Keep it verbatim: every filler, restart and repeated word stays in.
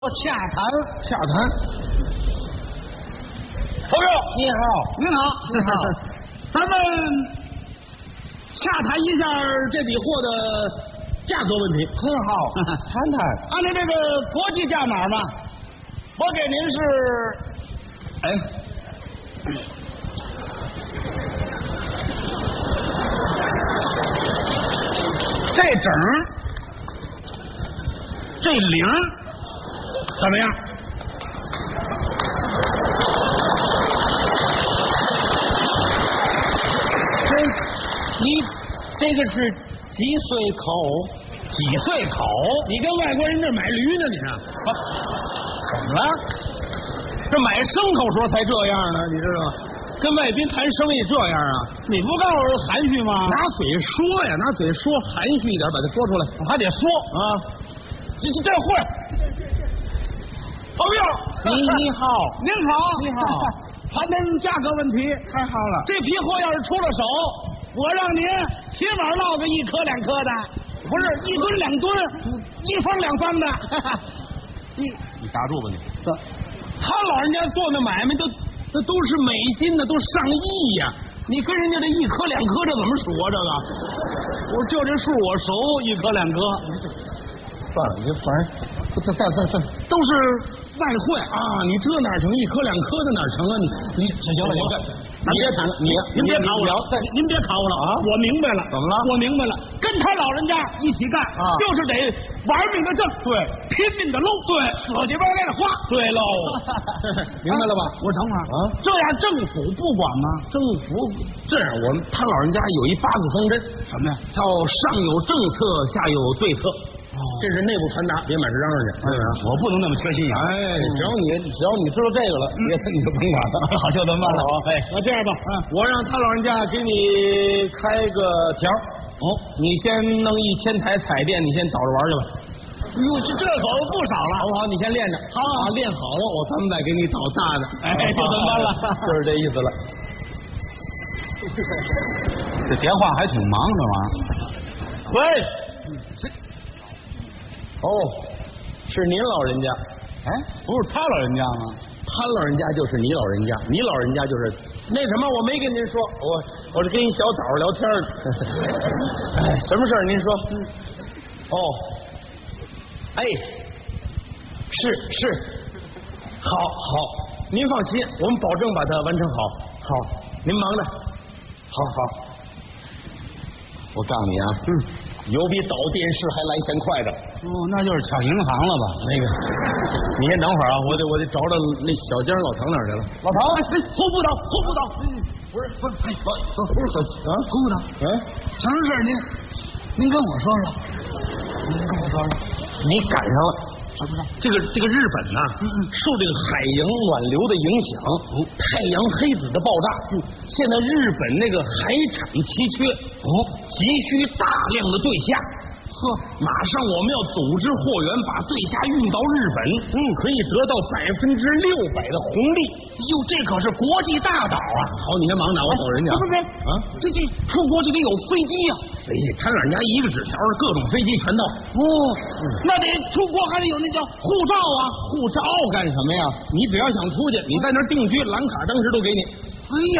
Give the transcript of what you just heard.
洽谈， 洽谈。 朋友， 你好， 您好， 你好， 咱们洽谈一下这笔货的价格问题。 很好，谈谈。 按照这个国际价码嘛，我给您是，哎，这整这零怎么样？ 这你这个是几岁口？ 几岁口？你跟外国人这买驴呢？你是？ 怎么了？ 这买牲口时候才这样呢，你知道吗？跟外宾谈生意这样啊？你不告诉我含蓄吗？ 拿嘴说呀，拿嘴说，含蓄一点，把它说出来。 我还得说啊， 这这会。朋友， 你你好， 您好， 你好， 谈谈价格问题。 太好了， 这批货要是出了手，我让您起码落个一颗两颗的，不是一吨两吨，一方两方的。 你你打住吧你。 这他老人家做那买卖都那都是美金呢，都上亿呀、啊！你跟人家这一颗两颗这怎么数啊？这个，我就这数我熟，一颗两颗。 算了，你这反正这这这这都是外汇啊！你这哪成？一颗两颗的哪成啊？你你行了，行了， 咱别谈了， 你您别考我了，您别考我了啊！我明白了， 怎么了？ 我明白了，跟他老人家一起干啊， 就是得玩命的挣， 对， 拼命的搂，对，舍几包来的花，对喽， 明白了吧？ 我等会儿啊， 这样政府不管吗？ 政府这样，我们他老人家有一八字方针， 什么呀？ 叫上有政策，下有对策。这是内部传达，别满处嚷嚷去。 哎呀，我不能那么缺心眼。 哎，只要你只要你知道这个了，别的你就甭管了。 好，就这么办了。 哎， 那这样吧， 嗯，我让他老人家给你开个条。哦，你先弄一千台彩电，你先找着玩去吧。 哟，这这可不少了， 好不好？你先练着， 好啊，练好了，我咱们再给你找大的。 哎，就这么办了， 就是这意思了。 这电话还挺忙的嘛。 喂。哦，是您老人家， 哎，不是他老人家吗？ 他老人家就是你老人家，你老人家就是那什么，我没跟您说，我我是跟一小枣聊天呢。哎，什么事儿？您说。哦，哎，是是，好好，您放心，我们保证把它完成好。好，您忙着，好好。我告诉你啊，嗯。有比倒电视还来钱快的哦，那就是抢银行了吧？ 那个，你先等会儿啊，我得我得找找那小江老唐哪儿去了。 老唐，哎，胡不倒，胡不倒， 不是不是，哎，不不是小啊， 胡不倒， 嗯， 什么事您您跟我说说，您跟我说说， 你赶上了。 什么事？ 这个这个日本呐、啊，嗯嗯，受这个海洋暖流的影响，哦，太阳黑子的爆炸，嗯，现在日本那个海产稀缺，哦，急需大量的对虾。呵，马上我们要组织货源把对虾运到日本，嗯，可以得到百分之六百的红利。哟，这可是国际大岛啊！好，你先忙着，我走人家。 不是不是啊， 这这出国就得有飞机呀、啊。 飞机，他老人家一个纸条，各种飞机全到。 哦，嗯、那得出国还得有那叫护照啊！ 护照干什么呀？你只要想出去，你在那儿定居，蓝卡当时都给你。 哎呀。